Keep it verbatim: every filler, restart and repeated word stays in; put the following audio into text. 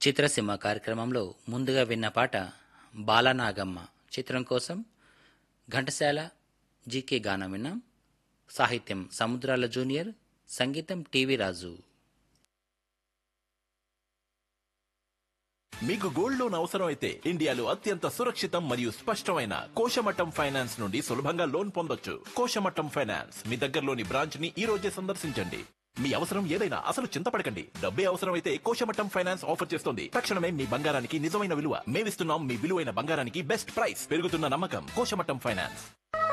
చిత్రసీమ కార్యక్రమంలో ముందుగా విన్న పాట బాలనాగమ్మ చిత్రం కోసం ఘంటసాల జీకే గానం విన్నాం. సాహిత్యం సముద్రాల జూనియర్, సంగీతం టీవీ రాజు. మీకు గోల్డ్ లోన్ అవసరం అయితే ఇండియాలో అత్యంత సురక్షితం మరియు స్పష్టమైన కోశమట్టం ఫైనాన్స్ నుండి సులభంగా లోన్ పొందొచ్చు. కోశమట్టం ఫైనాన్స్ మీ దగ్గరలోని బ్రాంచ్ ని ఈ రోజే సందర్శించండి. మీ అవసరం ఏదైనా అసలు చింతపడకండి. డబ్బే అవసరం అయితే కోశమట్టం ఫైనాన్స్ ఆఫర్ చేస్తుంది. తక్షణమే మీ బంగారానికి నిజమైన విలువ మేమిస్తున్నాం. మీ విలువైన బంగారానికి బెస్ట్ ప్రైస్. పెరుగుతున్న నమ్మకం కోశమట్టం ఫైనాన్స్.